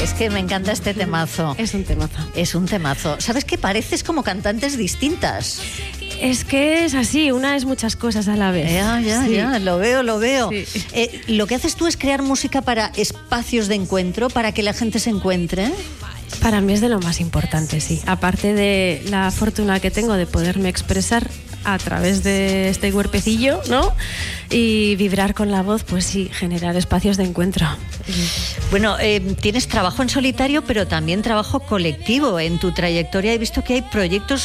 Es que me encanta este temazo. Es un temazo. Es un temazo. ¿Sabes qué? Pareces como cantantes distintas. Es que es así, una es muchas cosas a la vez. Ya, lo veo. Sí. Lo que haces tú es crear música para espacios de encuentro, para que la gente se encuentre. Para mí es de lo más importante, sí. Aparte de la fortuna que tengo de poderme expresar a través de este cuerpecillo, ¿no? Y vibrar con la voz, pues sí, generar espacios de encuentro. Bueno, tienes trabajo en solitario, pero también trabajo colectivo. En tu trayectoria he visto que hay proyectos